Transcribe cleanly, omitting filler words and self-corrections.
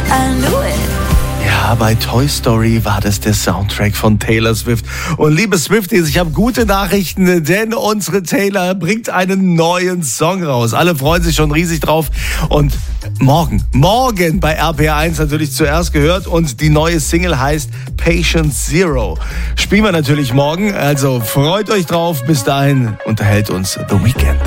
I knew it. Ja, bei Toy Story war das der Soundtrack von Taylor Swift. Und liebe Swifties, ich habe gute Nachrichten, denn unsere Taylor bringt einen neuen Song raus. Alle freuen sich schon riesig drauf. Und morgen bei RPR1 natürlich zuerst gehört. Und die neue Single heißt Patient Zero. Spielen wir natürlich morgen, also freut euch drauf. Bis dahin unterhält uns The Weeknd.